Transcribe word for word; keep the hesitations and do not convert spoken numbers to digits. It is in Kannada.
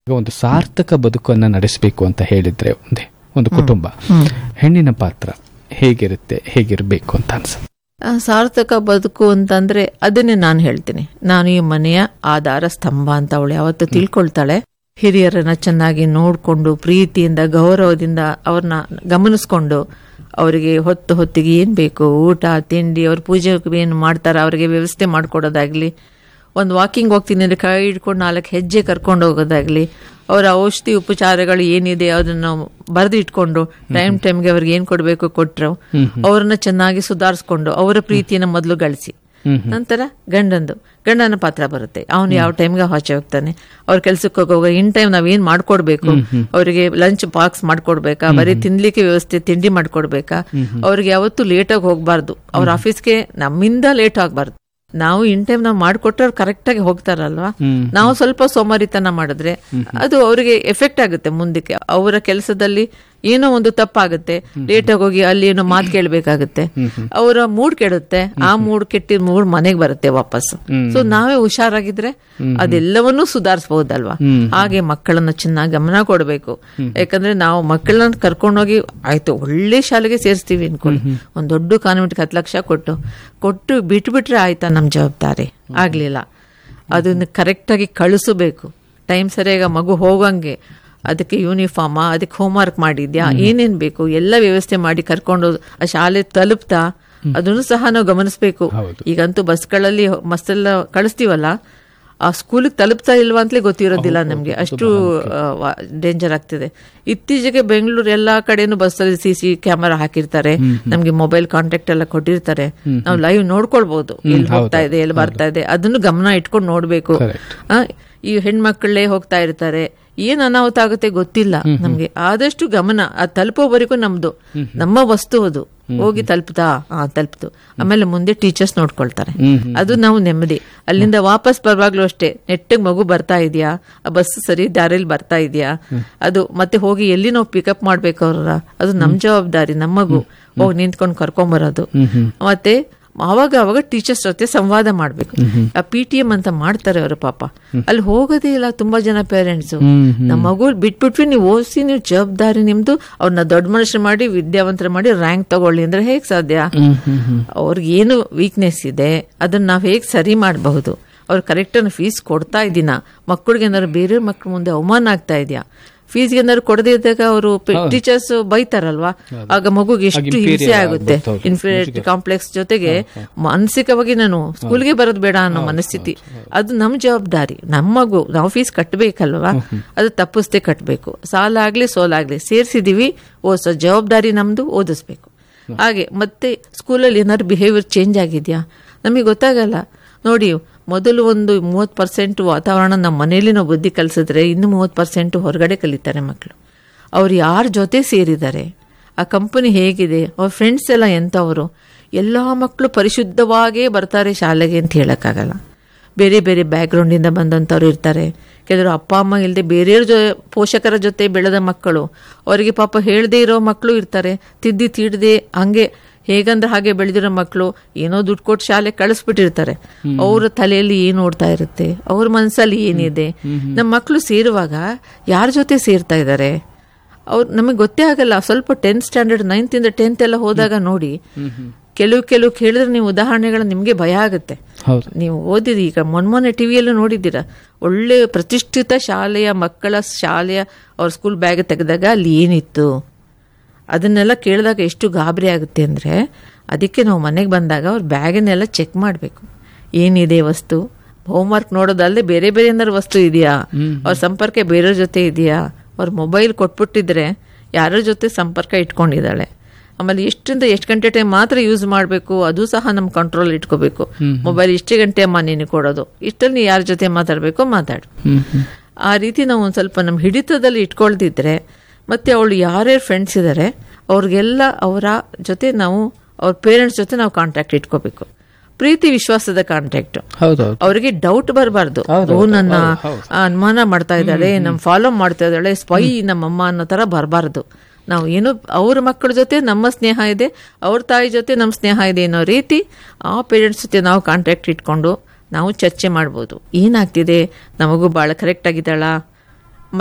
ಒಂದು ಸಾರ್ಥಕ ಬದುಕನ್ನು ನಡೆಸಬೇಕು ಅಂತ ಹೇಳಿದ್ರೆ ಒಂದೇ ಒಂದು ಕುಟುಂಬ, ಹೆಣ್ಣಿನ ಪಾತ್ರ ಹೇಗಿರುತ್ತೆ, ಹೇಗಿರಬೇಕು ಅಂತ ಅನ್ಸುತ್ತೆ? ಸಾರ್ಥಕ ಬದುಕು ಅಂತಂದ್ರೆ ಅದನ್ನೇ ನಾನು ಹೇಳ್ತೀನಿ. ನಾನು ಈ ಮನೆಯ ಆಧಾರ ಸ್ತಂಭ ಅಂತ ಅವಳು ಯಾವತ್ತು ತಿಳ್ಕೊಳ್ತಾಳೆ. ಹಿರಿಯರನ್ನ ಚೆನ್ನಾಗಿ ನೋಡ್ಕೊಂಡು ಪ್ರೀತಿಯಿಂದ ಗೌರವದಿಂದ ಅವ್ರನ್ನ ಗಮನಿಸ್ಕೊಂಡು ಅವರಿಗೆ ಹೊತ್ತು ಹೊತ್ತಿಗೆ ಏನ್ ಬೇಕು ಊಟ ತಿಂಡಿ, ಅವ್ರ ಪೂಜೆ ಏನು ಮಾಡ್ತಾರ ಅವ್ರಿಗೆ ವ್ಯವಸ್ಥೆ ಮಾಡ್ಕೊಡೋದಾಗ್ಲಿ, ಒಂದು ವಾಕಿಂಗ್ ಹೋಗ್ತೀನಿ ಅಂದ್ರೆ ಕೈ ಹಿಡ್ಕೊಂಡು ನಾಲ್ಕು ಹೆಜ್ಜೆ ಕರ್ಕೊಂಡು ಹೋಗೋದಾಗ್ಲಿ, ಅವರ ಔಷಧಿ ಉಪಚಾರಗಳು ಏನಿದೆ ಅದನ್ನ ಬರೆದು ಇಟ್ಕೊಂಡು ಟೈಮ್ ಟೈಮ್ಗೆ ಅವ್ರಿಗೆ ಏನ್ ಕೊಡ್ಬೇಕು ಕೊಟ್ರು, ಅವ್ರನ್ನ ಚೆನ್ನಾಗಿ ಸುಧಾರಿಸ್ಕೊಂಡು ಅವರ ಪ್ರೀತಿಯನ್ನ ಮೊದಲು ಗಳಿಸಿ, ನಂತರ ಗಂಡಂದು ಗಂಡನ ಪಾತ್ರ ಬರುತ್ತೆ. ಅವನು ಯಾವ ಟೈಮ್ಗೆ ಆಚೆ ಹೋಗ್ತಾನೆ, ಅವ್ರ ಕೆಲ್ಸಕ್ಕೆ ಹೋಗುವಾಗ ಇನ್ ಟೈಮ್ ನಾವ್ ಏನ್ ಮಾಡ್ಕೊಡ್ಬೇಕು, ಅವರಿಗೆ ಲಂಚ್ ಬಾಕ್ಸ್ ಮಾಡ್ಕೊಡ್ಬೇಕಾ, ಬರೀ ತಿನ್ಲಿಕ್ಕೆ ವ್ಯವಸ್ಥೆ ತಿಂಡಿ ಮಾಡ್ಕೊಡ್ಬೇಕಾ, ಅವ್ರಿಗೆ ಯಾವತ್ತೂ ಲೇಟಾಗಿ ಹೋಗ್ಬಾರ್ದು, ಅವ್ರ ಆಫೀಸ್ಗೆ ನಮ್ಮಿಂದ ಲೇಟ್ ಆಗ್ಬಾರ್ದು. ನಾವು ಇನ್ ಟೈಮ್ ನಾವು ಮಾಡಿಕೊಟ್ರೆ ಅವ್ರು ಕರೆಕ್ಟ್ ಆಗಿ ಹೋಗ್ತಾರಲ್ವಾ. ನಾವು ಸ್ವಲ್ಪ ಸೋಮಾರಿತನ ಮಾಡಿದ್ರೆ ಅದು ಅವರಿಗೆ ಎಫೆಕ್ಟ್ ಆಗುತ್ತೆ ಮುಂದಕ್ಕೆ. ಅವರ ಕೆಲಸದಲ್ಲಿ ಏನೋ ಒಂದು ತಪ್ಪಾಗುತ್ತೆ, ಲೇಟಾಗಿ ಹೋಗಿ ಅಲ್ಲಿ ಏನೋ ಮಾತು ಕೇಳಬೇಕಾಗುತ್ತೆ, ಅವರ ಮೂಡ್ ಕೆಡುತ್ತೆ. ಆ ಮೂಡ್ ಕೆಟ್ಟಿ ಮೂಡ್ ಮನೆಗೆ ಬರುತ್ತೆ ವಾಪಸ್. ಸೊ ನಾವೇ ಹುಷಾರಾಗಿದ್ರೆ ಅದೆಲ್ಲವನ್ನೂ ಸುಧಾರಿಸಬಹುದಲ್ವಾ. ಹಾಗೆ ಮಕ್ಕಳನ್ನ ಚೆನ್ನಾಗಿ ಗಮನ ಕೊಡಬೇಕು. ಯಾಕಂದ್ರೆ ನಾವು ಮಕ್ಕಳನ್ನ ಕರ್ಕೊಂಡೋಗಿ ಆಯ್ತು ಒಳ್ಳೆ ಶಾಲೆಗೆ ಸೇರಿಸ್ತೀವಿ ಅನ್ಕೊಳ್ಳಿ, ಒಂದ್ ದೊಡ್ಡ ಕಾನ್ವೆಂಟ್ಗೆ ಹತ್ತು ಲಕ್ಷ ಕೊಟ್ಟು ಕೊಟ್ಟು ಬಿಟ್ಬಿಟ್ರೆ ಆಯ್ತಾ ನಮ್ ಜವಾಬ್ದಾರಿ ಆಗ್ಲಿಲ್ಲ. ಅದನ್ನ ಕರೆಕ್ಟ್ ಆಗಿ ಕಳಿಸಬೇಕು ಟೈಮ್ ಸರಿಯಾಗಿ ಮಗು ಹೋಗಂಗೆ. ಅದಕ್ಕೆ ಯೂನಿಫಾರ್ಮ, ಅದಕ್ಕೆ ಹೋಮ್ವರ್ಕ್ ಮಾಡಿದ್ಯಾ, ಏನೇನ್ ಬೇಕು ಎಲ್ಲ ವ್ಯವಸ್ಥೆ ಮಾಡಿ ಕರ್ಕೊಂಡು ಆ ಶಾಲೆ ತಲುಪ್ತಾ ಅದನ್ನು ಸಹ ನಾವು ಗಮನಿಸಬೇಕು. ಈಗಂತೂ ಬಸ್ಗಳಲ್ಲಿ ಮಸ್ತೆಲ್ಲ ಕಳಿಸ್ತೀವಲ್ಲ, ಆ ಸ್ಕೂಲಿಗೆ ತಲುಪ್ತಾ ಇಲ್ವಾ ಅಂತಲೇ ಗೊತ್ತಿರೋದಿಲ್ಲ ನಮ್ಗೆ, ಅಷ್ಟು ಡೇಂಜರ್ ಆಗ್ತಿದೆ. ಇತ್ತೀಚೆಗೆ ಬೆಂಗಳೂರು ಎಲ್ಲಾ ಕಡೆನೂ ಬಸ್ಸಲ್ಲಿ ಸಿ ಸಿ ಕ್ಯಾಮರಾ ಹಾಕಿರ್ತಾರೆ, ನಮ್ಗೆ ಮೊಬೈಲ್ ಕಾಂಟ್ಯಾಕ್ಟ್ ಎಲ್ಲ ಕೊಟ್ಟಿರ್ತಾರೆ, ನಾವು ಲೈವ್ ನೋಡ್ಕೊಳ್ಬಹುದು ಎಲ್ಲಿ ಹೋಗ್ತಾ ಇದೆ ಎಲ್ಲಿ ಬರ್ತಾ ಇದೆ, ಅದನ್ನು ಗಮನ ಇಟ್ಕೊಂಡು ನೋಡ್ಬೇಕು. ಈ ಹೆಣ್ಮಕ್ಳೇ ಹೋಗ್ತಾ ಇರ್ತಾರೆ, ಏನ್ ಅನಾಹುತ ಆಗುತ್ತೆ ಗೊತ್ತಿಲ್ಲ ನಮ್ಗೆ. ಆದಷ್ಟು ಗಮನ ಅದು ತಲುಪೋವರೆಗೂ ನಮ್ದು ನಮ್ಮ ವಸ್ತು ಅದು ಹೋಗಿ ತಲುಪ್ತಾ ಆ ತಲುಪ್ತು, ಆಮೇಲೆ ಮುಂದೆ ಟೀಚರ್ಸ್ ನೋಡ್ಕೊಳ್ತಾರೆ, ಅದು ನಾವು ನೆಮ್ಮದಿ. ಅಲ್ಲಿಂದ ವಾಪಸ್ ಬರುವಾಗ್ಲೂ ಅಷ್ಟೇ ನೆಟ್ಟಿಗೆ ಮಗು ಬರ್ತಾ ಇದೆಯಾ, ಆ ಬಸ್ ಸರಿ ದಾರಿಯಲ್ಲಿ ಬರ್ತಾ ಇದೆಯಾ, ಅದು ಮತ್ತೆ ಹೋಗಿ ಎಲ್ಲಿ ನಾವು ಪಿಕಪ್ ಮಾಡ್ಬೇಕು ಅವ್ರ, ಅದು ನಮ್ ಜವಾಬ್ದಾರಿ. ನಮ್ಮ ಮಗು ಹೋಗಿ ನಿಂತ್ಕೊಂಡು ಕರ್ಕೊಂಬರೋದು. ಮತ್ತೆ ಅವಾಗ ಅವಾಗ ಟೀಚರ್ಸ್ ಜೊತೆ ಸಂವಾದ ಮಾಡ್ಬೇಕು. ಆ ಪಿ ಟಿ ಎಂ ಅಂತ ಮಾಡ್ತಾರೆ ಅವರು, ಪಾಪ ಅಲ್ಲಿ ಹೋಗೋದೇ ಇಲ್ಲ ತುಂಬಾ ಜನ ಪೇರೆಂಟ್ಸ್. ನಮ್ಮ ಮಗು ಬಿಟ್ಬಿಟ್ವಿ, ನೀವು ಓದಿಸಿ, ನೀವು ಜವಾಬ್ದಾರಿ ನಿಮ್ದು, ಅವ್ರನ್ನ ದೊಡ್ಡ ಮನುಷ್ಯರು ಮಾಡಿ ವಿದ್ಯಾವಂತರ ಮಾಡಿ ರ್ಯಾಂಕ್ ತಗೊಳ್ಳಿ ಅಂದ್ರೆ ಹೇಗ್ ಸಾಧ್ಯ? ಅವ್ರಿಗೆ ಏನು ವೀಕ್ನೆಸ್ ಇದೆ ಅದನ್ನ ನಾವ್ ಹೇಗ್ ಸರಿ ಮಾಡಬಹುದು? ಅವ್ರು ಕರೆಕ್ಟ್ ಫೀಸ್ ಕೊಡ್ತಾ ಇದ್ದೀನ, ಮಕ್ಕಳಿಗೆ ಏನಾದ್ರು ಬೇರೆ ಮಕ್ಳ ಮುಂದೆ ಅವಮಾನ ಆಗ್ತಾ ಇದೆಯಾ? ಫೀಸ್ಗೆ ಏನಾದ್ರು ಕೊಡದೇ ಇದ್ದಾಗ ಅವರು ಟೀಚರ್ಸ್ ಬೈತಾರಲ್ವಾ, ಆಗ ಮಗುಗೆ ಎಷ್ಟು ಹಿಂಸೆ ಆಗುತ್ತೆ. ಇನ್ಫೀರಿಯಾರಿಟಿ ಕಾಂಪ್ಲೆಕ್ಸ್ ಜೊತೆಗೆ ಮಾನಸಿಕವಾಗಿ ನಾನು ಸ್ಕೂಲ್ಗೆ ಬರೋದು ಬೇಡ ಅನ್ನೋ ಮನಸ್ಥಿತಿ. ಅದು ನಮ್ ಜವಾಬ್ದಾರಿ. ನಮ್ಮ ಮಗು ನಾವು ಫೀಸ್ ಕಟ್ಟಬೇಕಲ್ವಾ, ಅದು ತಪ್ಪಿಸ್ದೆ ಕಟ್ಟಬೇಕು. ಸಾಲ ಆಗ್ಲಿ ಸೋಲಾಗ್ಲಿ ಸೇರ್ಸಿದೀವಿ, ಓದಿಸೋ ಜವಾಬ್ದಾರಿ ನಮ್ದು, ಓದಿಸ್ಬೇಕು. ಹಾಗೆ ಮತ್ತೆ ಸ್ಕೂಲಲ್ಲಿ ಏನಾದ್ರು ಬಿಹೇವಿಯರ್ ಚೇಂಜ್ ಆಗಿದ್ಯಾ ನಮಗೆ ಗೊತ್ತಾಗಲ್ಲ. ನೋಡಿ, ಮೊದಲು ಒಂದು ಮೂವತ್ತು ಪರ್ಸೆಂಟ್ ವಾತಾವರಣ ನಮ್ಮ ಮನೆಯಲ್ಲಿ ನಾವು ಬುದ್ಧಿ ಕಲಿಸಿದ್ರೆ ಇನ್ನು ಮೂವತ್ತು ಪರ್ಸೆಂಟ್ ಹೊರಗಡೆ ಕಲಿತಾರೆ ಮಕ್ಕಳು. ಅವ್ರು ಯಾರ ಜೊತೆ ಸೇರಿದ್ದಾರೆ, ಆ ಕಂಪನಿ ಹೇಗಿದೆ, ಅವ್ರ ಫ್ರೆಂಡ್ಸ್ ಎಲ್ಲ ಎಂಥವರು. ಎಲ್ಲ ಮಕ್ಕಳು ಪರಿಶುದ್ಧವಾಗೇ ಬರ್ತಾರೆ ಶಾಲೆಗೆ ಅಂತ ಹೇಳಕ್ಕಾಗಲ್ಲ. ಬೇರೆ ಬೇರೆ ಬ್ಯಾಕ್ ಗ್ರೌಂಡಿಂದ ಬಂದಂಥವ್ರು ಇರ್ತಾರೆ. ಕೆಲವರು ಅಪ್ಪ ಅಮ್ಮ ಇಲ್ಲದೆ ಬೇರೆಯವ್ರ ಜೊ ಪೋಷಕರ ಜೊತೆ ಬೆಳೆದ ಮಕ್ಕಳು, ಅವರಿಗೆ ಪಾಪ ಹೇಳದೇ ಇರೋ ಮಕ್ಕಳು ಇರ್ತಾರೆ. ತಿದ್ದಿ ತೀಡದೆ ಹಂಗೆ ಹೇಗಂದ್ರೆ ಹಾಗೆ ಬೆಳೆದಿರೋ ಮಕ್ಕಳು ಏನೋ ದುಡ್ಡು ಕೊಟ್ಟು ಶಾಲೆ ಕಳಿಸ್ಬಿಟ್ಟಿರ್ತಾರೆ. ಅವ್ರ ತಲೆಯಲ್ಲಿ ಏನ್ ಓಡ್ತಾ ಇರುತ್ತೆ, ಅವ್ರ ಮನಸ್ಸಲ್ಲಿ ಏನಿದೆ. ನಮ್ಮ ಮಕ್ಕಳು ಸೇರುವಾಗ ಯಾರ ಜೊತೆ ಸೇರ್ತಾ ಇದ್ದಾರೆ ಅವ್ರು ನಮಗೆ ಗೊತ್ತೇ ಆಗಲ್ಲ. ಸ್ವಲ್ಪ ಟೆಂತ್ ಸ್ಟ್ಯಾಂಡರ್ಡ್ ನೈನ್ತ್ ಇಂದ ಟೆಂತ್ ಎಲ್ಲ ಹೋದಾಗ ನೋಡಿ, ಕೆಲವು ಕೆಲವು ಕೇಳಿದ್ರೆ ನೀವು ಉದಾಹರಣೆಗಳು ನಿಮ್ಗೆ ಭಯ ಆಗುತ್ತೆ. ನೀವು ಓದಿರಿ, ಈಗ ಮೊನ್ನೆ ಟಿವಿಯಲ್ಲೂ ನೋಡಿದ್ದೀರಾ, ಒಳ್ಳೆ ಪ್ರತಿಷ್ಠಿತ ಶಾಲೆಯ ಮಕ್ಕಳ ಶಾಲೆಯ ಅವ್ರ ಸ್ಕೂಲ್ ಬ್ಯಾಗ್ ತೆಗೆದಾಗ ಅಲ್ಲಿ ಏನಿತ್ತು ಅದನ್ನೆಲ್ಲ ಕೇಳಿದಾಗ ಎಷ್ಟು ಗಾಬರಿ ಆಗುತ್ತೆ ಅಂದರೆ, ಅದಕ್ಕೆ ನಾವು ಮನೆಗೆ ಬಂದಾಗ ಅವ್ರ ಬ್ಯಾಗನ್ನೆಲ್ಲ ಚೆಕ್ ಮಾಡಬೇಕು, ಏನಿದೆ ವಸ್ತು. ಹೋಮ್ವರ್ಕ್ ನೋಡೋದಲ್ಲದೆ ಬೇರೆ ಬೇರೆ ಏನಾದ್ರು ವಸ್ತು ಇದೆಯಾ, ಅವ್ರ ಸಂಪರ್ಕ ಬೇರೆಯವ್ರ ಜೊತೆ ಇದೆಯಾ, ಅವ್ರ ಮೊಬೈಲ್ ಕೊಟ್ಬಿಟ್ಟಿದ್ರೆ ಯಾರ ಜೊತೆ ಸಂಪರ್ಕ ಇಟ್ಕೊಂಡಿದ್ದಾಳೆ, ಆಮೇಲೆ ಎಷ್ಟರಿಂದ ಎಷ್ಟು ಗಂಟೆ ಟೈಮ್ ಮಾತ್ರ ಯೂಸ್ ಮಾಡಬೇಕು ಅದು ಸಹ ನಮ್ಮ ಕಂಟ್ರೋಲ್ ಇಟ್ಕೋಬೇಕು. ಮೊಬೈಲ್ ಇಷ್ಟೇ ಗಂಟೆ ಅಮ್ಮ ನೀನು ಕೊಡೋದು, ಇಷ್ಟಲ್ಲಿ ನೀ ಯಾರ ಜೊತೆ ಮಾತಾಡಬೇಕು ಮಾತಾಡು. ಆ ರೀತಿ ನಾವು ಒಂದು ಸ್ವಲ್ಪ ನಮ್ಮ ಹಿಡಿತದಲ್ಲಿ ಇಟ್ಕೊಳ್ದಿದ್ರೆ, ಮತ್ತೆ ಅವಳು ಯಾರ್ಯಾರು ಫ್ರೆಂಡ್ಸ್ ಇದ್ದಾರೆ ಅವ್ರಿಗೆಲ್ಲ ಅವರ ಜೊತೆ ನಾವು ಅವ್ರ ಪೇರೆಂಟ್ಸ್ ಜೊತೆ ನಾವು ಕಾಂಟ್ಯಾಕ್ಟ್ ಇಟ್ಕೋಬೇಕು. ಪ್ರೀತಿ ವಿಶ್ವಾಸದ ಕಾಂಟ್ಯಾಕ್ಟ್. ಅವರಿಗೆ ಡೌಟ್ ಬರಬಾರ್ದು, ನನ್ನ ಅನುಮಾನ ಮಾಡ್ತಾ ಇದ್ದಾಳೆ, ನಮ್ ಫಾಲೋ ಮಾಡ್ತಾ ಇದ್ದಾಳೆ, ಸ್ಪೈ ನಮ್ಮಮ್ಮ ಅನ್ನೋ ತರ ಬರಬಾರ್ದು. ನಾವು ಏನು ಅವ್ರ ಮಕ್ಕಳ ಜೊತೆ ನಮ್ಮ ಸ್ನೇಹ ಇದೆ, ಅವ್ರ ತಾಯಿ ಜೊತೆ ನಮ್ಮ ಸ್ನೇಹ ಇದೆ ಅನ್ನೋ ರೀತಿ ಆ ಪೇರೆಂಟ್ಸ್ ಜೊತೆ ನಾವು ಕಾಂಟ್ಯಾಕ್ಟ್ ಇಟ್ಕೊಂಡು ನಾವು ಚರ್ಚೆ ಮಾಡ್ಬೋದು. ಏನಾಗ್ತಿದೆ, ನಮಗೂ ಭಾಳ ಕರೆಕ್ಟ್ ಆಗಿದ್ದಾಳ,